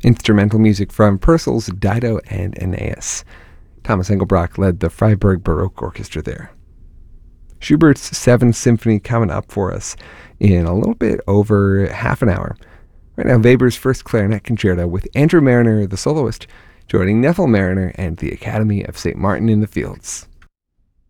Instrumental music from Purcell's Dido and Aeneas. Thomas Engelbrock led the Freiburg Baroque Orchestra there. Schubert's Seventh Symphony coming up for us in a little bit over half an hour. Right now, Weber's First Clarinet Concerto with Andrew Marriner, the soloist, joining Neville Marriner and the Academy of St. Martin in the Fields.